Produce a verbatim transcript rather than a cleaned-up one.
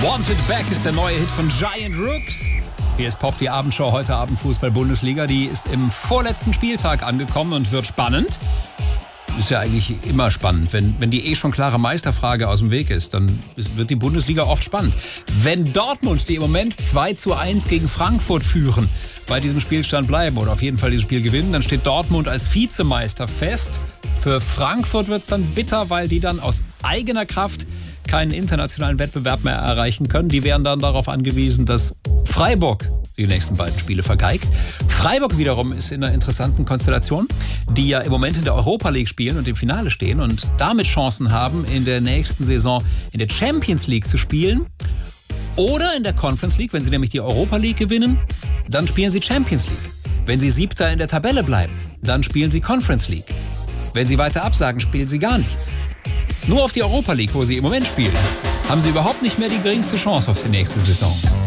Wanted Back ist der neue Hit von Giant Rooks. Hier ist Pop, die Abendshow, heute Abend Fußball-Bundesliga. Die ist im vorletzten Spieltag angekommen und wird spannend. Ist ja eigentlich immer spannend. Wenn, wenn die eh schon klare Meisterfrage aus dem Weg ist, dann wird die Bundesliga oft spannend. Wenn Dortmund, die im Moment zwei zu eins gegen Frankfurt führen, bei diesem Spielstand bleiben oder auf jeden Fall dieses Spiel gewinnen, dann steht Dortmund als Vizemeister fest. Für Frankfurt wird es dann bitter, weil die dann aus eigener Kraft keinen internationalen Wettbewerb mehr erreichen können. Die wären dann darauf angewiesen, dass Freiburg die nächsten beiden Spiele vergeigt. Freiburg wiederum ist in einer interessanten Konstellation, die ja im Moment in der Europa League spielen und im Finale stehen und damit Chancen haben, in der nächsten Saison in der Champions League zu spielen oder in der Conference League. Wenn sie nämlich die Europa League gewinnen, dann spielen sie Champions League. Wenn sie Siebter in der Tabelle bleiben, dann spielen sie Conference League. Wenn sie weiter absagen, spielen sie gar nichts. Nur auf die Europa League, wo sie im Moment spielen, haben sie überhaupt nicht mehr die geringste Chance auf die nächste Saison.